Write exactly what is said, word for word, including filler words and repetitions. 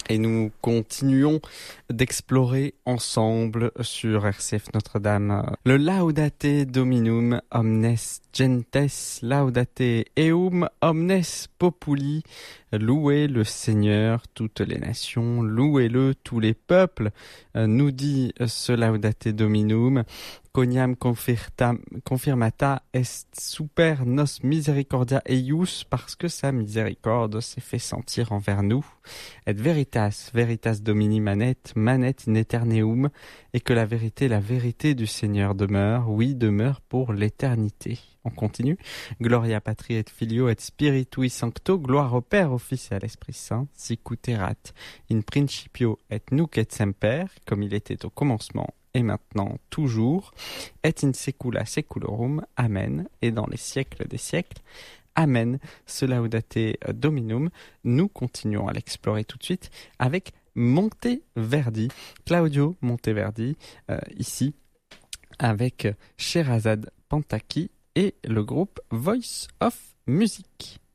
Et nous continuons d'explorer ensemble sur R C F Notre-Dame le Laudate Dominum omnes gentes, Laudate eum omnes populi. Louez le Seigneur, toutes les nations, louez-le, tous les peuples, euh, nous dit ce Laudate Dominum. Coniam confirtam, confirmata est super nos misericordia eius, parce que sa miséricorde s'est fait sentir envers nous. Et veritas, veritas Domini manet, manet in aeterneum, et que la vérité, la vérité du Seigneur demeure, oui, demeure pour l'éternité. On continue. Gloria Patri et Filio et Spiritui Sancto, gloire au Père, au Fils et à l'Esprit Saint, sic ut erat in principio et nunc et semper, comme il était au commencement, et maintenant, toujours, et in secula seculorum, Amen, et dans les siècles des siècles, Amen. Ce Laudate Dominum, nous continuons à l'explorer tout de suite avec Monteverdi, Claudio Monteverdi, euh, ici, avec Sherazade Pantaki et le groupe Voice of Music.